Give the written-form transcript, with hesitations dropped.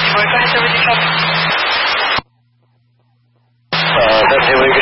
We're going to ready for... Then here we go.